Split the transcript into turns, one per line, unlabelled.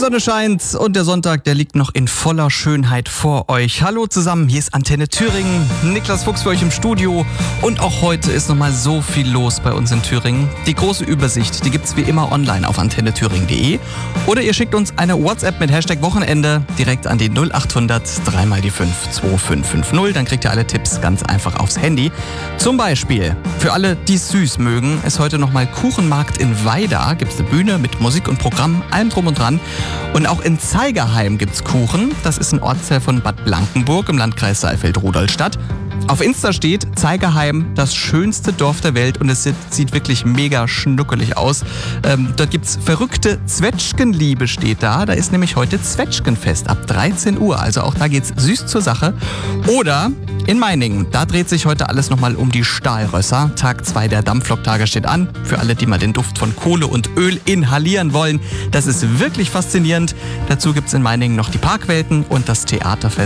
Sonne scheint und der Sonntag, der liegt noch in voller Schönheit vor euch. Hallo zusammen, hier ist Antenne Thüringen. Niklas Fuchs für euch im Studio. Und auch heute ist nochmal so viel los bei uns in Thüringen. Die große Übersicht, die gibt's wie immer online auf antennethüringen.de. Oder ihr schickt uns eine WhatsApp mit Hashtag Wochenende direkt an die 0800 3 mal die 5 2550. Dann kriegt ihr alle Tipps ganz einfach aufs Handy. Zum Beispiel, für alle, die es süß mögen, ist heute nochmal Kuchenmarkt in Weida. Gibt's eine Bühne mit Musik und Programm, allem drum und dran. Und auch in Zeigerheim gibt's Kuchen. Das ist ein Ortsteil von Bad Blankenburg im Landkreis Saalfeld-Rudolstadt. Auf Insta steht Zeigerheim, das schönste Dorf der Welt, und es sieht wirklich mega schnuckelig aus. Dort gibt's verrückte Zwetschgenliebe, steht da. Da ist nämlich heute Zwetschgenfest ab 13 Uhr. Also auch da geht's süß zur Sache. Oder in Meiningen, da dreht sich heute alles nochmal um die Stahlrösser. Tag 2 der Dampfloktage steht an. Für alle, die mal den Duft von Kohle und Öl inhalieren wollen. Das ist wirklich faszinierend. Dazu gibt's in Meiningen noch die Parkwelten und das Theaterfest